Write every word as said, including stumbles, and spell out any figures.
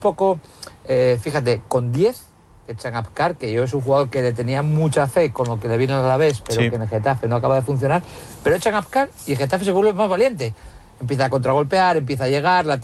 poco, eh, fíjate, con diez, echan a Abkar, que yo es un jugador que le tenía mucha fe con lo que le vino a la vez, pero Sí. que en el Getafe no acaba de funcionar, pero echan a Abkar y el Getafe se vuelve más valiente. Empieza a contragolpear, empieza a llegar, la